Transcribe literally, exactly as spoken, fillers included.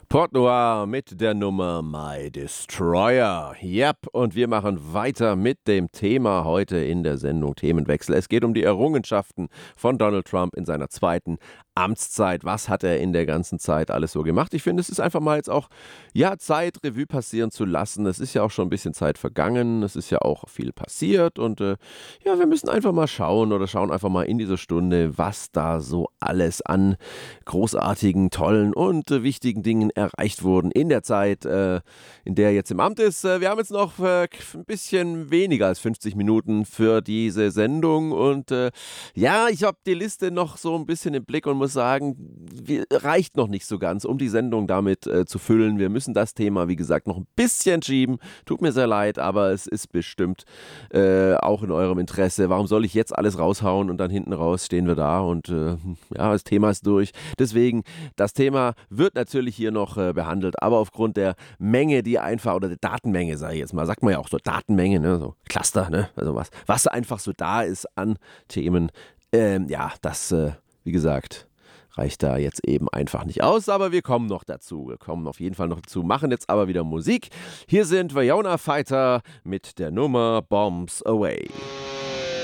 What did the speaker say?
Port Noir mit der Nummer My Destroyer. Yep, und wir machen weiter mit dem Thema heute in der Sendung Themenwechsel. Es geht um die Errungenschaften von Donald Trump in seiner zweiten Amtszeit. Was hat er in der ganzen Zeit alles so gemacht? Ich finde, es ist einfach mal jetzt auch, ja, Zeit, Revue passieren zu lassen. Es ist ja auch schon ein bisschen Zeit vergangen. Es ist ja auch viel passiert und äh, ja, wir müssen einfach mal schauen oder schauen einfach mal in dieser Stunde, was da so alles an großartigen, tollen und äh, wichtigen Dingen erreicht wurden in der Zeit, äh, in der er jetzt im Amt ist. Äh, wir haben jetzt noch äh, ein bisschen weniger als fünfzig Minuten für diese Sendung und äh, ja, ich habe die Liste noch so ein bisschen im Blick und muss sagen, wir, reicht noch nicht so ganz, um die Sendung damit äh, zu füllen. Wir müssen das Thema, wie gesagt, noch ein bisschen schieben. Tut mir sehr leid, aber es ist bestimmt äh, auch in eurem Interesse. Warum soll ich jetzt alles raushauen und dann hinten raus stehen wir da und äh, ja, das Thema ist durch. Deswegen, das Thema wird natürlich hier noch äh, behandelt, aber aufgrund der Menge, die einfach, oder der Datenmenge, sage ich jetzt mal, sagt man ja auch so Datenmenge, ne, so Cluster, ne, also was, was einfach so da ist an Themen, ähm, ja, das, äh, wie gesagt, reicht da jetzt eben einfach nicht aus, aber wir kommen noch dazu, wir kommen auf jeden Fall noch dazu, machen jetzt aber wieder Musik. Hier sind Vajona Fighter mit der Nummer Bombs Away.